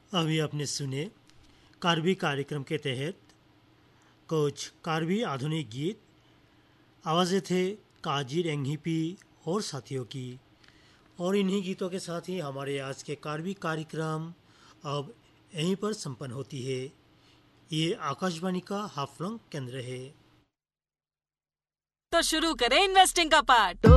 अभी आपने सुने कार्बी कार्यक्रम के तहत कुछ कार्बी आधुनिक गीत। आवाज़ें थे काजिर एंगहिपी और साथियों की। और इन्हीं गीतों के साथ ही हमारे आज के कार्बी कार्यक्रम अब यहीं पर संपन्न होती है। ये आकाशवाणी का हाफलंग केंद्र है। तो शुरू करें इन्वेस्टिंग का पार्ट।